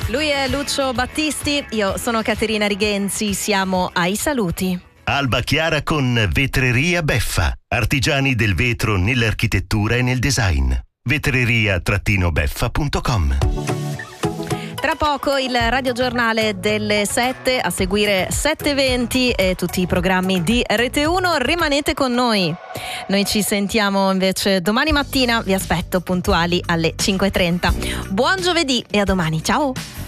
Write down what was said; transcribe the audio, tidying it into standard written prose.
Lui è Lucio Battisti, io sono Caterina Rigenzi, siamo ai saluti. Alba Chiara con Vetreria Beffa, artigiani del vetro nell'architettura e nel design. vetreria-beffa.com. Tra poco il radiogiornale delle 7, a seguire 7:20 e tutti i programmi di Rete 1. Rimanete con noi. Noi ci sentiamo invece domani mattina, vi aspetto puntuali alle 5:30. Buon giovedì e a domani, ciao!